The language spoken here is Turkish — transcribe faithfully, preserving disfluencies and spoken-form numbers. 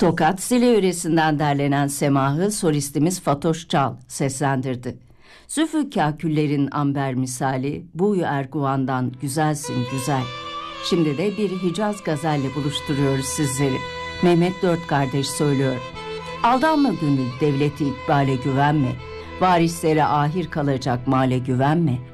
Tokat Zile yöresinden derlenen semahı solistimiz Fatoş Çal seslendirdi. Zülfü Kâküller'in amber misali Buyu Erguvan'dan güzelsin güzel. Şimdi de bir Hicaz gazelle buluşturuyoruz sizleri. Mehmet Dört Kardeş söylüyor. Aldanma gönül devleti ikbale güvenme. Varislere ahir kalacak male güvenme.